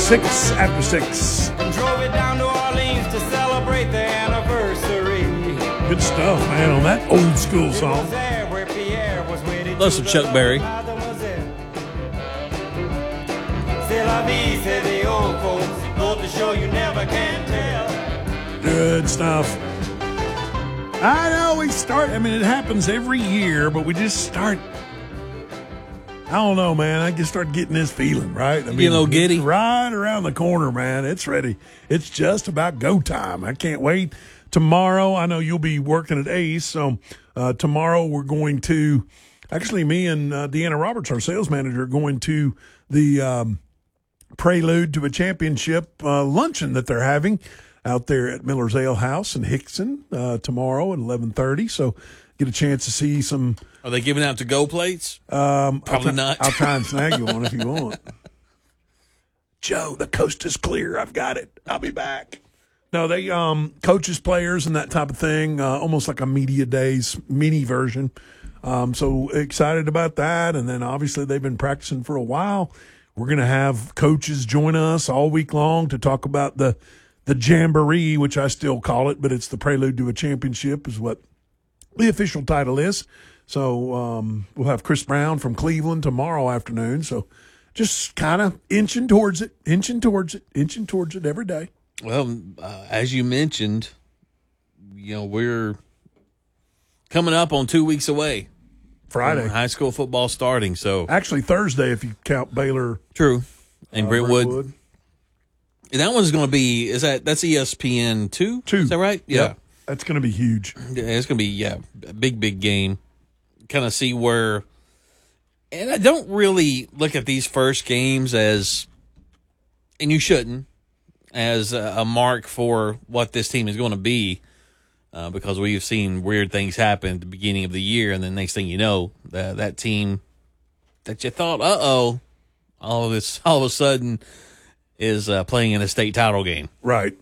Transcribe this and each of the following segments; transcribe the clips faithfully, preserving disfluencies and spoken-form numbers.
Six after six. Drove it down to Orleans to celebrate the anniversary. Good stuff, man, on that old school song. Love some Chuck Berry. Good stuff. I know we start, I mean, it happens every year, but we just start, I don't know, man. I just start getting this feeling, right? I mean, you know, giddy. Right around the corner, man. It's ready. It's just about go time. I can't wait. Tomorrow, I know you'll be working at Ace, so uh, tomorrow we're going to, actually me and uh, Deanna Roberts, our sales manager, are going to the um, Prelude to a Championship uh, luncheon that they're having out there at Miller's Ale House in Hickson uh, tomorrow at eleven thirty. So get a chance to see some. Are they giving out to-go plates? Um, Probably I'll not. I'll try and snag you one if you want. Joe, the coast is clear. I've got it. I'll be back. No, they um, coaches, players, and that type of thing. Uh, almost like a media days mini version. Um, so excited about that. And then obviously they've been practicing for a while. We're going to have coaches join us all week long to talk about the the jamboree, which I still call it, but it's the Prelude to a Championship is what the official title is. So um, we'll have Chris Brown from Cleveland tomorrow afternoon. So just kind of inching towards it, inching towards it, inching towards it every day. Well, uh, as you mentioned, you know, we're coming up on two weeks away. Friday. High school football starting. So actually Thursday if you count Baylor. True. And uh, Brentwood. Brentwood. And that one's going to be, is that, that's E S P N two? Two. Is that right? Yeah. Yep. That's going to be huge. Yeah, it's going to be, yeah, a big, big game. Kind of see where, and I don't really look at these first games as, and you shouldn't, as a, a mark for what this team is going to be, uh, because we've seen weird things happen at the beginning of the year, and then next thing you know, uh, that team that you thought, uh-oh, all of this, all of a sudden, is uh, playing in a state title game. Right.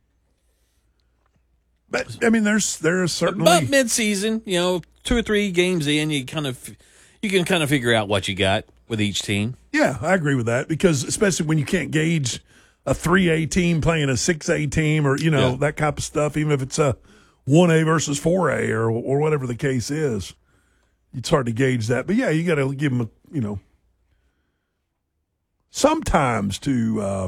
But, I mean, there's there's certainly... But mid-season, you know, two or three games in, you kind of you can kind of figure out what you got with each team. Yeah, I agree with that, because especially when you can't gauge a three A team playing a six A team or, you know, yeah. that type of stuff, even if it's a one A versus four A or or whatever the case is. It's hard to gauge that. But, yeah, you got to give them, a, you know, sometimes to uh,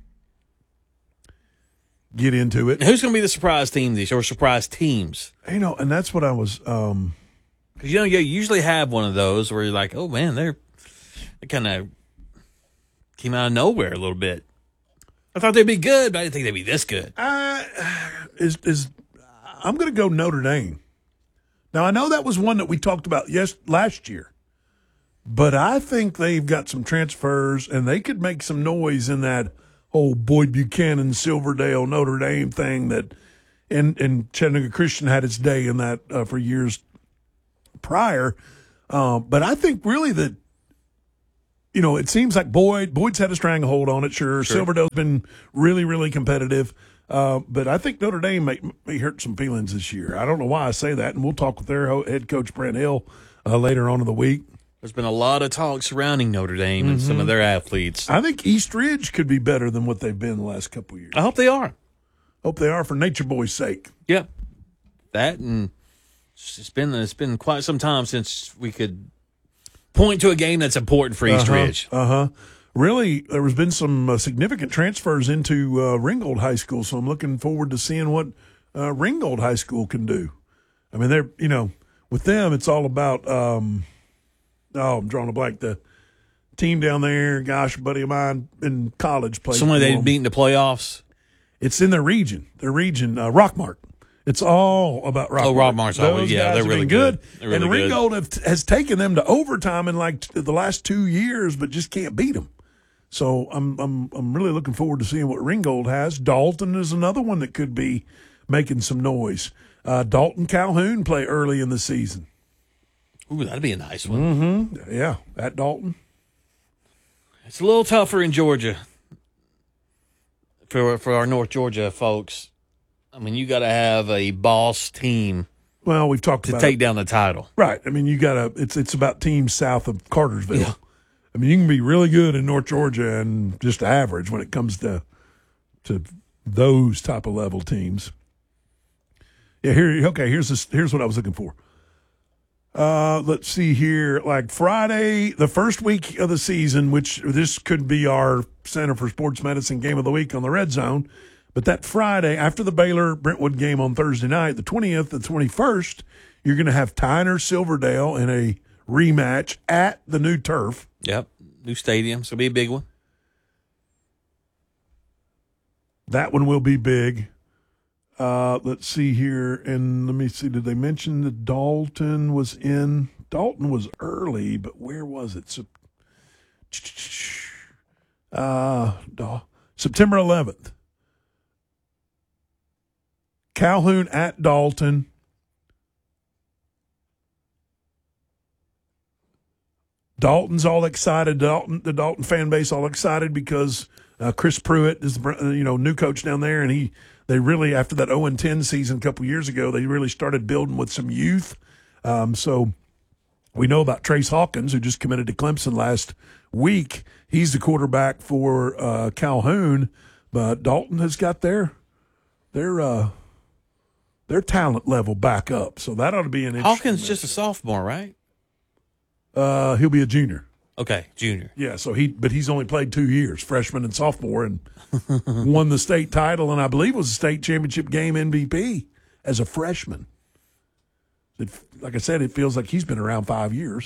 get into it. Who's going to be the surprise team this year, or surprise teams? You know, and that's what I was um, – because, you know, you usually have one of those where you're like, oh, man, they're they kind of came out of nowhere a little bit. I thought they'd be good, but I didn't think they'd be this good. Uh, is is I'm going to go Notre Dame. Now, I know that was one that we talked about yes last year, but I think they've got some transfers, and they could make some noise in that whole Boyd Buchanan, Silverdale, Notre Dame thing that and, and Chattanooga Christian had its day in that uh, for years prior. Uh, but I think really that, you know, it seems like Boyd, Boyd's had a stranglehold on it, sure. sure. Silverdale's been really, really competitive. Uh, but I think Notre Dame may, may hurt some feelings this year. I don't know why I say that, and we'll talk with their head coach, Brent Hill, uh, later on in the week. There's been a lot of talk surrounding Notre Dame mm-hmm. and some of their athletes. I think East Ridge could be better than what they've been the last couple of years. I hope they are. Hope they are for Nature Boy's sake. Yeah. That, and it's been, it's been quite some time since we could point to a game that's important for East uh-huh, Ridge. Uh-huh. Really, there has been some uh, significant transfers into uh, Ringgold High School, so I'm looking forward to seeing what uh, Ringgold High School can do. I mean, they're, you know, with them, it's all about, um, oh, I'm drawing a blank, the team down there, gosh, a buddy of mine in college played. Somebody they'd beat in the playoffs? It's in their region, their region, uh, Rockmart. It's all about Rockmart. Oh, Rockmart's always, yeah, they're really good. good. Really and Ringgold have, has taken them to overtime in like t- the last two years, but just can't beat them. So I'm I'm I'm really looking forward to seeing what Ringgold has. Dalton is another one that could be making some noise. Uh, Dalton Calhoun play early in the season. Ooh, that'd be a nice one. Mm-hmm. Yeah, at Dalton. It's a little tougher in Georgia for for our North Georgia folks. I mean, you got to have a boss team. Well, we've talked to about take it. down the title, right? I mean, you got to. It's it's about teams south of Cartersville. Yeah. I mean, you can be really good in North Georgia and just average when it comes to to those type of level teams. Yeah, here. Okay, here's this. Here's what I was looking for. Uh, let's see here. Like Friday, the first week of the season, which this could be our Center for Sports Medicine game of the week on the Red Zone. But that Friday, after the Baylor Brentwood game on Thursday night, the twentieth and twenty-first, you're going to have Tyner Silverdale in a rematch at the new turf. Yep, new stadium. It's going to be a big one. That one will be big. Uh, let's see here. And let me see. Did they mention that Dalton was in? Dalton was early, but where was it? So, uh, September eleventh. Calhoun at Dalton. Dalton's all excited. Dalton, the Dalton fan base all excited because uh, Chris Pruitt is the you know new coach down there, and he they really after that oh and ten season a couple years ago they really started building with some youth. Um, so we know about Trace Hawkins, who just committed to Clemson last week. He's the quarterback for uh, Calhoun, but Dalton has got their their uh, their talent level back up. So that ought to be an interesting Hawkins match. just a sophomore, right? Uh, he'll be a junior. Okay, junior. Yeah, so he, but he's only played two years, freshman and sophomore, and won the state title, and I believe was a state championship game M V P as a freshman. It, like I said, it feels like he's been around five years.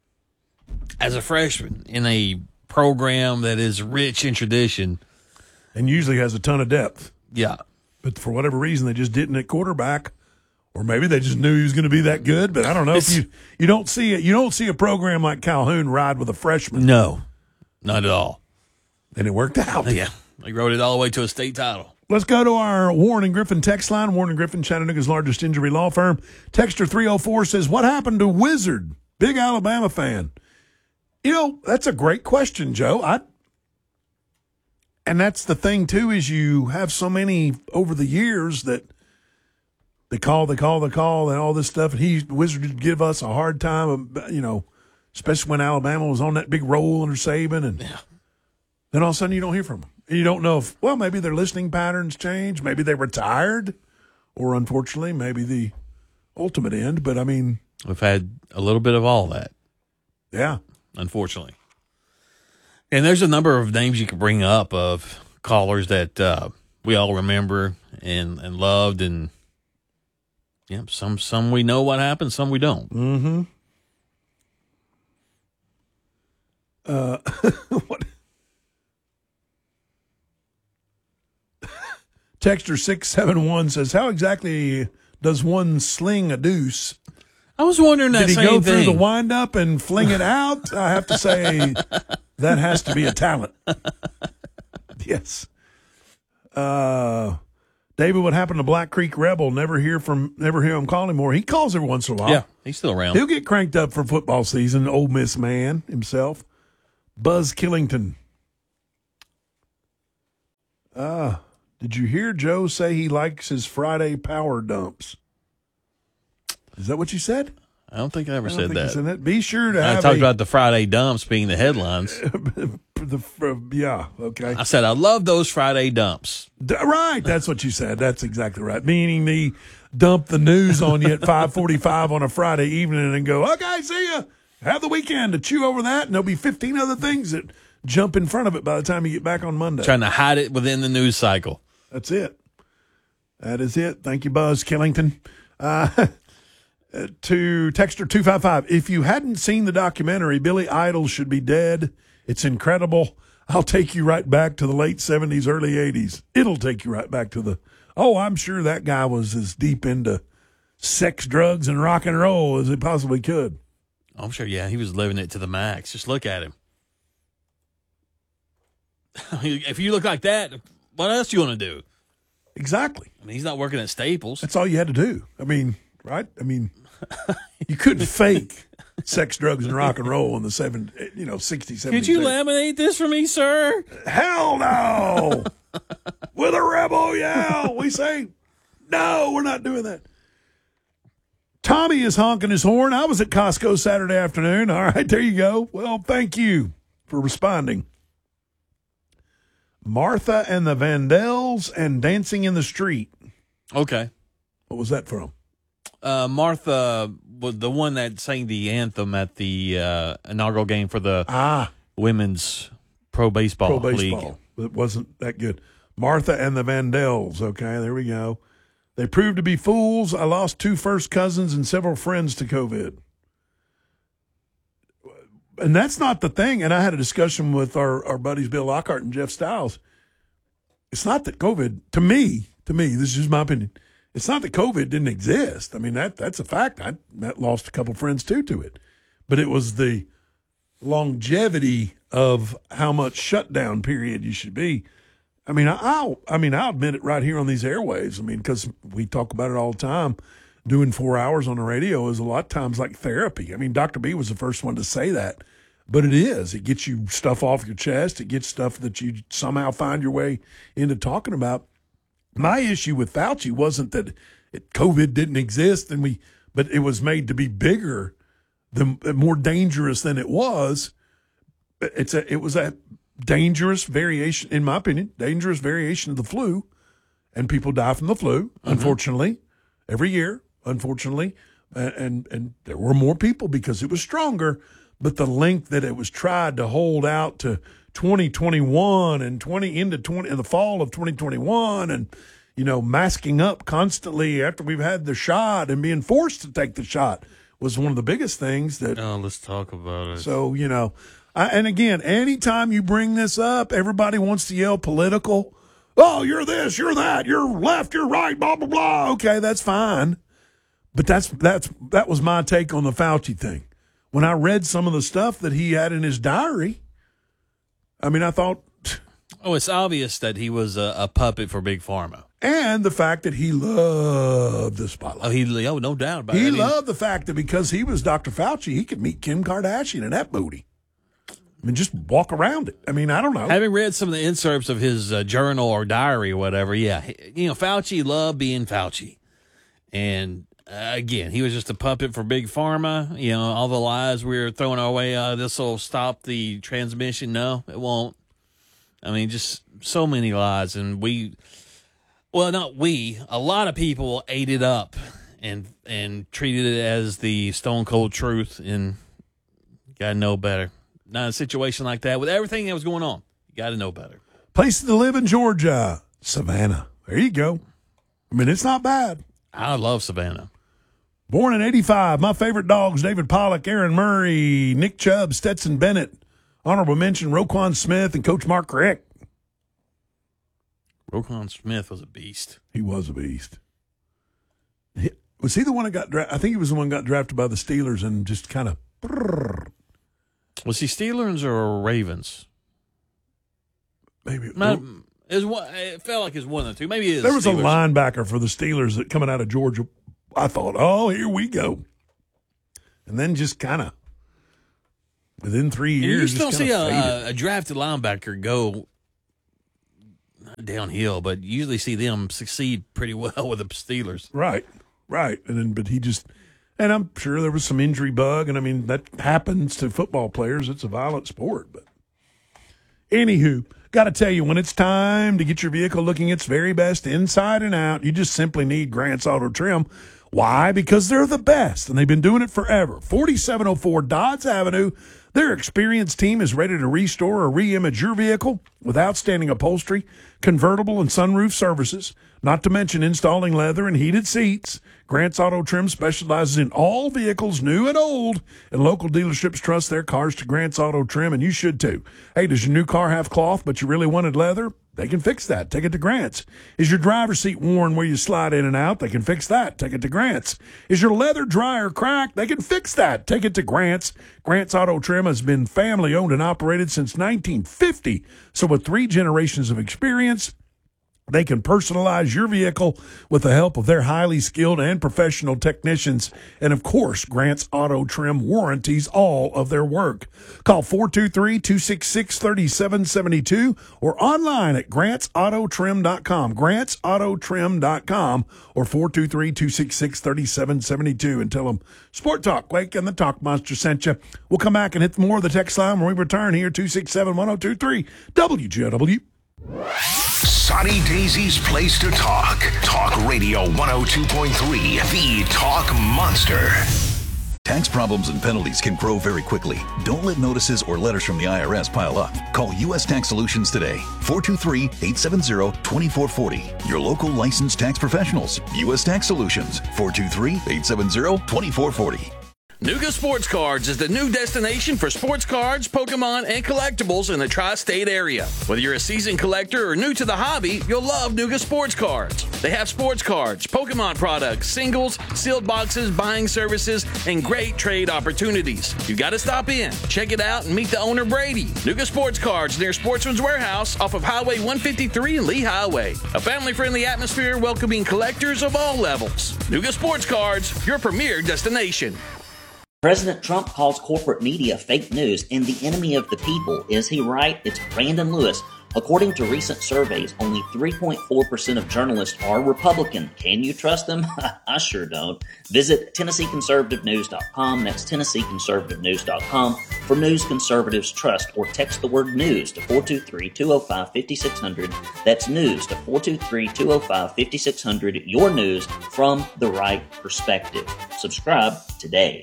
As a freshman in a program that is rich in tradition. And usually has a ton of depth. Yeah. But for whatever reason, they just didn't at quarterback. Or maybe they just knew he was going to be that good, but I don't know. If you you don't see it, you don't see a program like Calhoun ride with a freshman. No, not at all. And it worked out. Yeah, they rode it all the way to a state title. Let's go to our Warren and Griffin text line. Warren and Griffin, Chattanooga's largest injury law firm. Texter three oh four says, what happened to Wizard? Big Alabama fan. You know, that's a great question, Joe. I, and that's the thing, too, is you have so many over the years that they call, they call, they call, and all this stuff. And he, Wizard, would give us a hard time, you know, especially when Alabama was on that big roll under Saban. And yeah. Then all of a sudden you don't hear from them. You don't know if, well, maybe their listening patterns change. Maybe they retired. Or, unfortunately, maybe the ultimate end. But, I mean. We've had a little bit of all that. Yeah. Unfortunately. And there's a number of names you could bring up of callers that uh, we all remember and, and loved. And, yeah, some, some we know what happened, some we don't. Mm-hmm. Uh, what? Texter six seven one says, how exactly does one sling a deuce? I was wondering that Did he same go thing. through the wind-up and fling it out? I have to say that has to be a talent. Yes. Uh, David, what happened to Black Creek Rebel? Never hear from, never hear him call anymore. He calls every once in a while. Yeah, he's still around. He'll get cranked up for football season. Ole Miss man himself. Buzz Killington. Ah. Did you hear Joe say he likes his Friday power dumps? Is that what you said? I don't think I ever I don't said think that. you said that. Be sure to I have talked a, about the Friday dumps being the headlines. the, uh, yeah, okay. I said I love those Friday dumps. D- right, that's what you said. That's exactly right. Meaning the dump the news on you at five forty-five on a Friday evening and go, okay, see ya. Have the weekend to chew over that, and there'll be fifteen other things that jump in front of it by the time you get back on Monday. Trying to hide it within the news cycle. That's it. That is it. Thank you, Buzz Killington. Uh, to Texter two five five, if you hadn't seen the documentary, Billy Idol Should Be Dead, it's incredible. I'll take you right back to the late seventies, early eighties. It'll take you right back to the, oh, I'm sure that guy was as deep into sex, drugs, and rock and roll as he possibly could. I'm sure, yeah, he was living it to the max. Just look at him. If you look like that, what else do you want to do? Exactly. I mean, he's not working at Staples. That's all you had to do. I mean, right? I mean, you couldn't fake sex, drugs, and rock and roll in the seven, you know, sixties, seventies. Could you laminate this for me, sir? Hell no! With a rebel yell, we say, no, we're not doing that. Tommy is honking his horn. I was at Costco Saturday afternoon. All right, there you go. Well, thank you. for responding. Martha and the Vandells and Dancing in the Street. Okay. What was that from? Uh, Martha was the one that sang the anthem at the uh, inaugural game for the Ah, women's pro baseball, pro league. baseball. It wasn't that good. Martha and the Vandells. Okay, there we go. They proved to be fools. I lost two first cousins and several friends to COVID. And that's not the thing. And I had a discussion with our, our buddies Bill Lockhart and Jeff Stiles. It's not that COVID, to me, to me, this is just my opinion, it's not that COVID didn't exist. I mean, that that's a fact. I that lost a couple friends, too, to it. But it was the longevity of how much shutdown period you should be. I mean, I'll, I mean, I'll admit it right here on these airwaves. I mean, because we talk about it all the time. Doing four hours on the radio is a lot of times like therapy. I mean, Doctor B was the first one to say that, but it is. It gets you stuff off your chest. It gets stuff that you somehow find your way into talking about. My issue with Fauci wasn't that it, COVID didn't exist, and we, but it was made to be bigger, than, more dangerous than it was. It's a, it was a dangerous variation, in my opinion, dangerous variation of the flu, and people die from the flu, mm-hmm. unfortunately, every year. Unfortunately, and, and and there were more people because it was stronger, but the length that it was tried to hold out to twenty twenty-one and twenty into twenty in the fall of twenty twenty-one, and you know, masking up constantly after we've had the shot and being forced to take the shot was one of the biggest things that. Oh, let's talk about it. So you know, I, and again, anytime you bring this up, everybody wants to yell political. Oh, you're this, you're that, you're left, you're right, blah blah blah. Okay, that's fine. But that's that's that was my take on the Fauci thing. When I read some of the stuff that he had in his diary, I mean, I thought, oh, it's obvious that he was a, a puppet for Big Pharma, and the fact that he loved the spotlight. Oh, he oh, no doubt about it. He it. loved the fact that because he was Doctor Fauci, he could meet Kim Kardashian in that booty. I mean, just walk around it. I mean, I don't know. Having read some of the inserts of his uh, journal or diary or whatever, yeah, you know, Fauci loved being Fauci, and. Uh, again, he was just a puppet for Big Pharma. You know, all the lies we were throwing our way, uh, this will stop the transmission. No, it won't. I mean, just so many lies. And we, well, not we, a lot of people ate it up and and treated it as the stone cold truth. And you got to know better. Not in a situation like that, with everything that was going on, you got to know better. Place to live in Georgia, Savannah. There you go. I mean, it's not bad. I love Savannah. Born in eighty-five, my favorite dogs, David Pollock, Aaron Murray, Nick Chubb, Stetson Bennett. Honorable mention, Roquan Smith and Coach Mark Richt. Roquan Smith was a beast. He was a beast. He, was he the one that got drafted? I think he was the one that got drafted by the Steelers and just kind of. Was he Steelers or Ravens? Maybe. Not, it, was one, it felt like it was one of the two. Maybe it is There was Steelers. a linebacker for the Steelers that coming out of Georgia. I thought, oh, here we go. And then just kind of, within three years, you still just see kinda a, faded. a drafted linebacker go not downhill, but you usually see them succeed pretty well with the Steelers. Right, right. And then, but he just, and I'm sure there was some injury bug. And I mean, that happens to football players. It's a violent sport. But anywho, got to tell you, when it's time to get your vehicle looking its very best inside and out, you just simply need Grant's Auto Trim. Why? Because they're the best, and they've been doing it forever. forty-seven oh four Dodds Avenue. Their experienced team is ready to restore or re-image your vehicle with outstanding upholstery, convertible and sunroof services, not to mention installing leather and heated seats. Grant's Auto Trim specializes in all vehicles, new and old, and local dealerships trust their cars to Grant's Auto Trim, and you should too. Hey, does your new car have cloth, but you really wanted leather? They can fix that. Take it to Grant's. Is your driver's seat worn where you slide in and out? They can fix that. Take it to Grant's. Is your leather dry or cracked? They can fix that. Take it to Grant's. Grant's Auto Trim has been family owned and operated since nineteen fifty. So with three generations of experience, They can personalize your vehicle with the help of their highly skilled and professional technicians. And of course, Grant's Auto Trim warranties all of their work. Call four two three, two six six, three seven seven two or online at grants auto trim dot com. grants auto trim dot com or four two three, two six six, three seven seven two and tell them Sport Talk, Wake and the Talk Monster sent you. We'll come back and hit more of the text line when we return here, two six seven, one oh two three W G O W. Sonny Daisy's place to talk. Talk Radio one oh two point three, the Talk Monster. Tax problems and penalties can grow very quickly. Don't let notices or letters from the I R S pile up. Call U S Tax Solutions today. four two three, eight seven zero, two four four zero. Your local licensed tax professionals. U S Tax Solutions. four two three, eight seven zero, two four four zero. Nuga Sports Cards is the new destination for sports cards, Pokemon, and collectibles in the tri-state area. Whether you're a seasoned collector or new to the hobby, you'll love Nuga Sports Cards. They have sports cards, Pokemon products, singles, sealed boxes, buying services, and great trade opportunities. You got to stop in, check it out, and meet the owner, Brady. Nuga Sports Cards near Sportsman's Warehouse off of Highway one fifty-three and Lee Highway. A family-friendly atmosphere welcoming collectors of all levels. Nuga Sports Cards, your premier destination. President Trump calls corporate media fake news and the enemy of the people. Is he right? It's Brandon Lewis. According to recent surveys, only three point four percent of journalists are Republican. Can you trust them? I sure don't. Visit Tennessee Conservative News dot com. That's Tennessee Conservative News dot com for news conservatives trust, or text the word news to four two three, two oh five, five six zero zero. That's news to four two three, two oh five, five six zero zero. Your news from the right perspective. Subscribe today.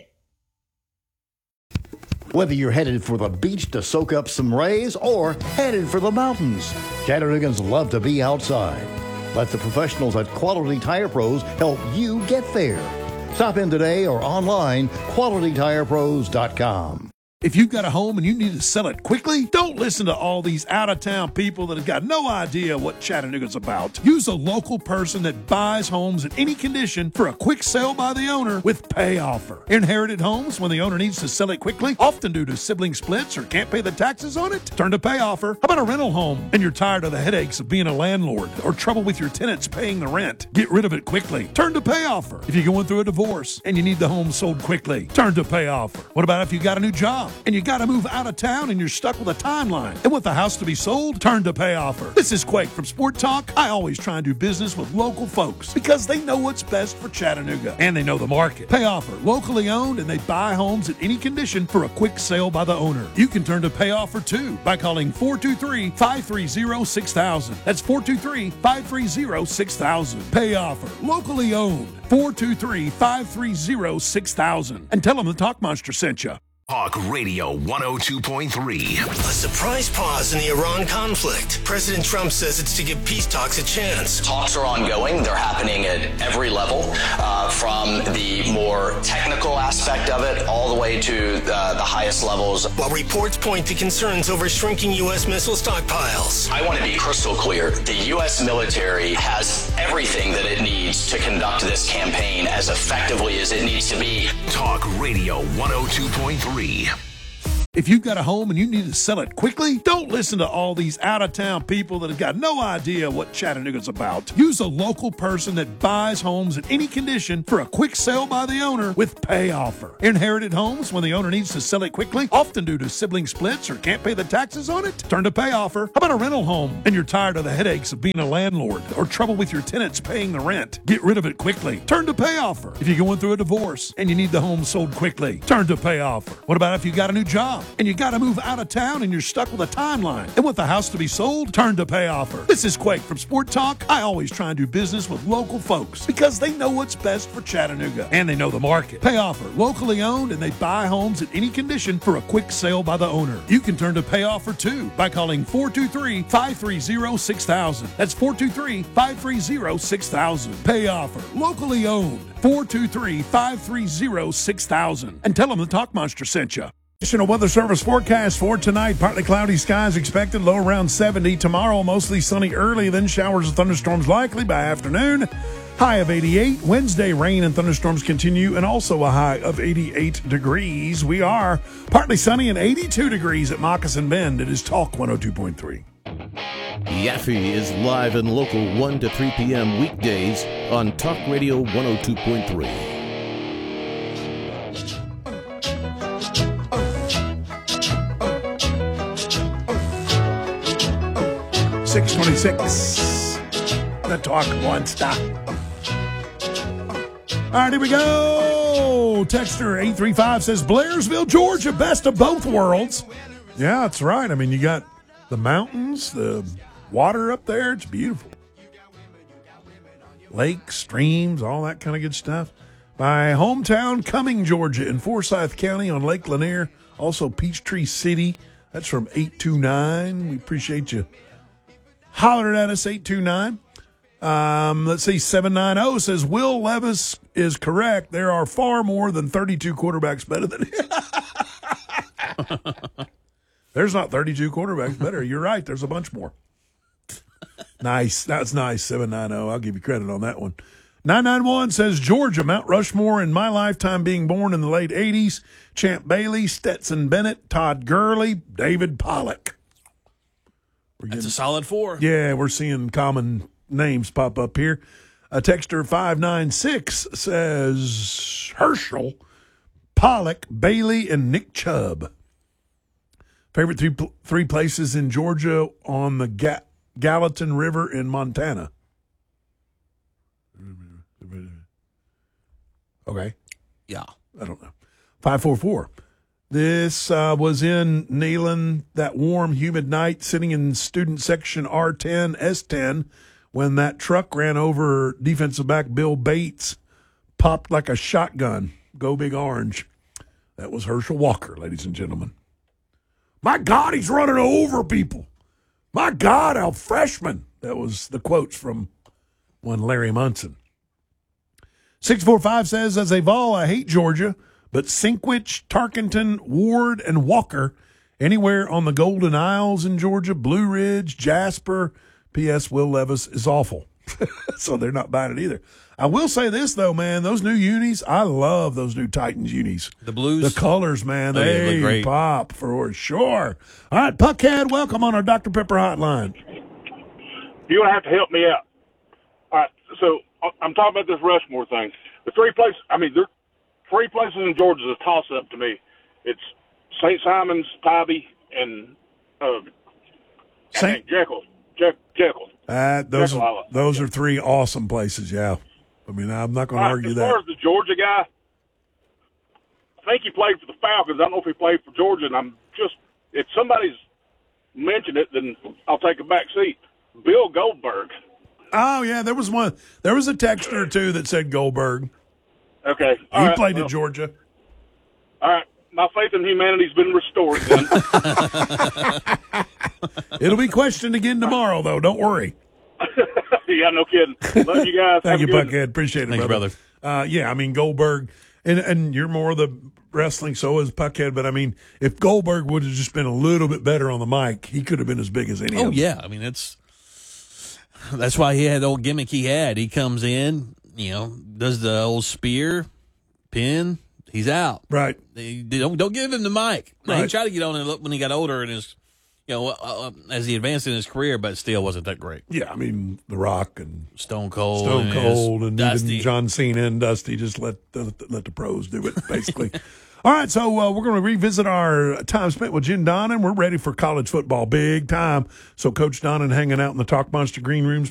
Whether you're headed for the beach to soak up some rays or headed for the mountains, Chattanoogans love to be outside. Let the professionals at Quality Tire Pros help you get there. Stop in today or online, quality tire pros dot com. If you've got a home and you need to sell it quickly, don't listen to all these out-of-town people that have got no idea what Chattanooga's about. Use a local person that buys homes in any condition for a quick sale by the owner with pay offer. Inherited homes, when the owner needs to sell it quickly, often due to sibling splits or can't pay the taxes on it, turn to pay offer. How about a rental home and you're tired of the headaches of being a landlord or trouble with your tenants paying the rent? Get rid of it quickly. Turn to pay offer. If you're going through a divorce and you need the home sold quickly, turn to pay offer. What about if you got a new job and you got to move out of town and you're stuck with a timeline and want the house to be sold? Turn to pay offer. This is Quake from Sport Talk. I always try and do business with local folks because they know what's best for Chattanooga and they know the market. Pay offer, locally owned, and they buy homes in any condition for a quick sale by the owner. You can turn to pay offer too by calling four two three, five three zero, six thousand. That's four two three, five three zero, six thousand. Pay offer, locally owned, four two three, five three zero, six thousand. And tell them the Talk Monster sent you. Talk Radio one oh two point three. A surprise pause in the Iran conflict. President Trump says it's to give peace talks a chance. Talks are ongoing. They're happening at every level, uh, from the more technical aspect of it all the way to uh, the highest levels. While reports point to concerns over shrinking U S missile stockpiles. I want to be crystal clear. The U S military has everything that it needs to conduct this campaign as effectively as it needs to be. Talk Radio one oh two point three. If you've got a home and you need to sell it quickly, don't listen to all these out-of-town people that have got no idea what Chattanooga's about. Use a local person that buys homes in any condition for a quick sale by the owner with pay offer. Inherited homes, when the owner needs to sell it quickly, often due to sibling splits or can't pay the taxes on it, turn to pay offer. How about a rental home and you're tired of the headaches of being a landlord or trouble with your tenants paying the rent? Get rid of it quickly. Turn to pay offer. If you're going through a divorce and you need the home sold quickly, turn to pay offer. What about if you got a new job and you got to move out of town and you're stuck with a timeline and want the house to be sold? Turn to pay offer. This is Quake from Sport Talk. I always try and do business with local folks because they know what's best for Chattanooga and they know the market. Pay offer, locally owned, and they buy homes in any condition for a quick sale by the owner. You can turn to pay offer too by calling four two three, five three zero, six thousand. That's four two three, five three zero, six thousand. Pay offer, locally owned, four two three, five three zero, six thousand. And tell them the Talk Monster sent you. National Weather Service forecast for tonight. Partly cloudy skies expected, low around seventy. Tomorrow, mostly sunny early, then showers and thunderstorms likely by afternoon. High of eighty-eight. Wednesday, rain and thunderstorms continue, and also a high of eighty-eight degrees. We are partly sunny and eighty-two degrees at Moccasin Bend. It is Talk one oh two point three. Yaffe is live and local one to three p.m. weekdays on Talk Radio one oh two point three. six twenty-six. The Talk One Stop. All right, here we go. Texter eight three five says, Blairsville, Georgia, best of both worlds. Yeah, that's right. I mean, you got the mountains, the water up there. It's beautiful. Lakes, streams, all that kind of good stuff. My hometown, Cumming, Georgia, in Forsyth County on Lake Lanier. Also, Peachtree City. That's from eight two nine. We appreciate you hollering at us, eight two nine. Um, let's see, seven nine zero says, Will Levis is correct. There are far more than thirty-two quarterbacks better than him. There's not thirty-two quarterbacks better. You're right. There's a bunch more. Nice. That's nice, seven nine zero. I'll give you credit on that one. nine nine one says, Georgia, Mount Rushmore in my lifetime being born in the late eighties. Champ Bailey, Stetson Bennett, Todd Gurley, David Pollock. We're That's getting, a solid four. Yeah, we're seeing common names pop up here. A texter five nine six says, Herschel, Pollock, Bailey, and Nick Chubb. Favorite three three places in Georgia on the Ga- Gallatin River in Montana. Okay. Yeah. I don't know. five four four. This uh, was in Neyland that warm, humid night, sitting in student section R ten, S ten, when that truck ran over defensive back Bill Bates, popped like a shotgun. Go Big Orange. That was Herschel Walker, ladies and gentlemen. My God, he's running over people. My God, our freshman. That was the quotes from one Larry Munson. six four five says, as a Vol, I hate Georgia, but Sinkwich, Tarkenton, Ward, and Walker, anywhere on the Golden Isles in Georgia, Blue Ridge, Jasper, P S. Will Levis is awful. So they're not buying it either. I will say this, though, man. Those new unis, I love those new Titans unis. The blues? The colors, man. Oh, yeah, they they look great. pop for sure. All right, Puckhead, welcome on our Doctor Pepper hotline. You're going to have to help me out. All right, so I'm talking about this Rushmore thing. The three places, I mean, there are three places in Georgia that's a toss-up to me. It's Saint Simon's, Tybee, and uh, Saint Jekyll. Je- Jekyll. Uh, those Jekyll are, Island. those are three awesome places, yeah. I mean, I'm not going to All right, argue as that. far as the Georgia guy, I think he played for the Falcons. I don't know if he played for Georgia, and I'm just, if somebody's mentioned it, then I'll take a back seat. Bill Goldberg. Oh, yeah, there was one. There was a texter or two that said Goldberg. Okay. He All right, played well, at Georgia. All right. My faith in humanity's been restored then. It'll be questioned again tomorrow, though. Don't worry. Yeah, no kidding. Love you guys. Thank Have you, a good- Buckhead. Appreciate it, Thank you, brother. Uh, yeah, I mean, Goldberg, and, and you're more of the wrestling, so is Puckhead, but I mean, if Goldberg would have just been a little bit better on the mic, he could have been as big as any Oh, of them. yeah. I mean, it's that's why he had the old gimmick he had. He comes in, you know, does the old spear, pin, he's out. Right. They, they don't don't give him the mic. Now, He Right. tried to get on it when he got older and his, you know, uh, uh, as he advanced in his career, but still wasn't that great. Yeah, I mean, The Rock and Stone Cold, Stone and Cold, and Dusty. even John Cena and Dusty. Just let the, let the pros do it, basically. All right, so uh, we're going to revisit our time spent with Jen Donnan. We're ready for college football, big time. So Coach Donnan hanging out in the Talk Monster green rooms.